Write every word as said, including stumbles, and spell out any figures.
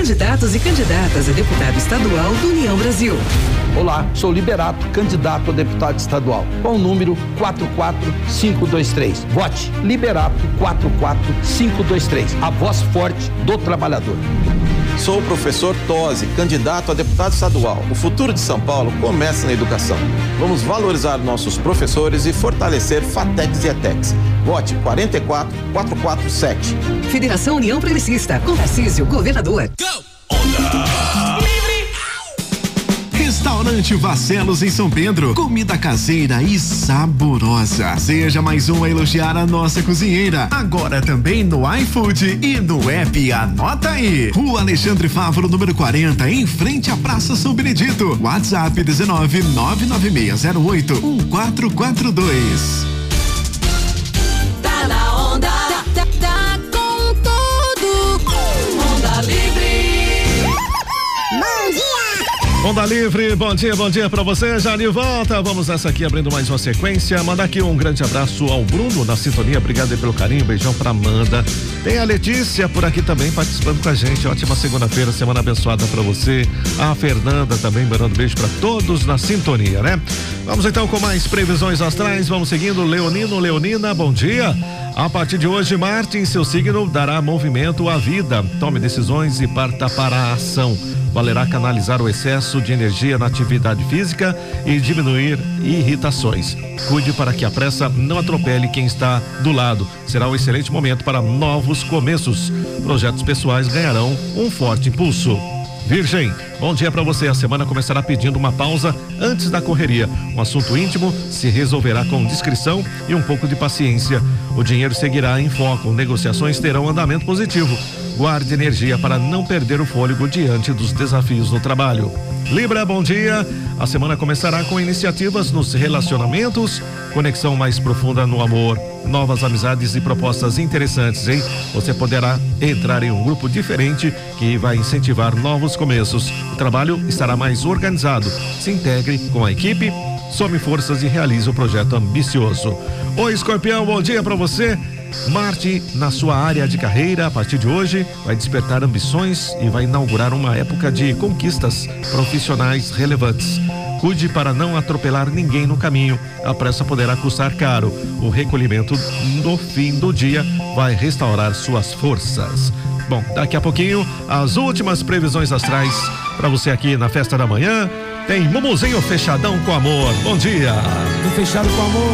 candidatos e candidatas a deputado estadual do União Brasil. Olá, sou Liberato, candidato a deputado estadual, com o número quatro quatro cinco dois três. Vote Liberato quatro quatro cinco dois três, a voz forte do trabalhador. Sou o professor Tosi, candidato a deputado estadual. O futuro de São Paulo começa na educação. Vamos valorizar nossos professores e fortalecer FATECs e ETECs. Vote quatro quatro quatro quatro sete. Federação União Progressista, com Tarcísio, governador. Go! Onda! Restaurante Vascelos em São Pedro, comida caseira e saborosa. Seja mais um a elogiar a nossa cozinheira. Agora também no iFood e no app, anota aí. Rua Alexandre Fávoro, número quarenta, em frente à Praça São Benedito. WhatsApp dezenove nove nove seis zero oito um quatro quatro dois. Tá na onda, tá, tá, tá com tudo. Onda Livre. Bom dia. Onda Livre, bom dia, bom dia pra você, já de volta, vamos nessa aqui abrindo mais uma sequência, mandar aqui um grande abraço ao Bruno na sintonia, obrigado aí pelo carinho, beijão pra Amanda, tem a Letícia por aqui também participando com a gente, ótima segunda-feira, semana abençoada pra você, a Fernanda também mandando beijo pra todos na sintonia, né? Vamos então com mais previsões astrais, vamos seguindo, Leonino, Leonina, bom dia. A partir de hoje, Marte em seu signo dará movimento à vida. Tome decisões e parta para a ação. Valerá canalizar o excesso de energia na atividade física e diminuir irritações. Cuide para que a pressa não atropele quem está do lado. Será um excelente momento para novos começos. Projetos pessoais ganharão um forte impulso. Virgem, bom dia para você. A semana começará pedindo uma pausa antes da correria. Um assunto íntimo se resolverá com discrição e um pouco de paciência. O dinheiro seguirá em foco. Negociações terão andamento positivo. Guarde energia para não perder o fôlego diante dos desafios no trabalho. Libra, bom dia. A semana começará com iniciativas nos relacionamentos, conexão mais profunda no amor, novas amizades e propostas interessantes, hein? Você poderá entrar em um grupo diferente que vai incentivar novos começos. O trabalho estará mais organizado. Se integre com a equipe, some forças e realize um projeto ambicioso. Oi, Escorpião, bom dia para você. Marte, na sua área de carreira, a partir de hoje, vai despertar ambições e vai inaugurar uma época de conquistas profissionais relevantes. Cuide para não atropelar ninguém no caminho. A pressa poderá custar caro. O recolhimento no fim do dia vai restaurar suas forças. Bom, daqui a pouquinho, as últimas previsões astrais para você aqui na Festa da Manhã. Tem Mumuzinho Fechadão com Amor. Bom dia. Fechado com amor.